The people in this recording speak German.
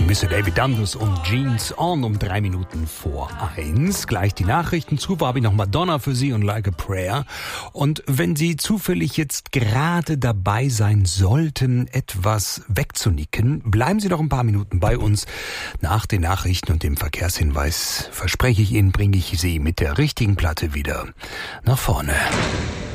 Mr. David Dundas und Jeans On um 3 Minuten vor 1. Gleich die Nachrichten. Zuvor habe ich noch Madonna für Sie und Like a Prayer. Und wenn Sie zufällig jetzt gerade dabei sein sollten, etwas wegzunicken, bleiben Sie doch ein paar Minuten bei uns. Nach den Nachrichten und dem Verkehrshinweis, verspreche ich Ihnen, bringe ich Sie mit der richtigen Platte wieder nach vorne.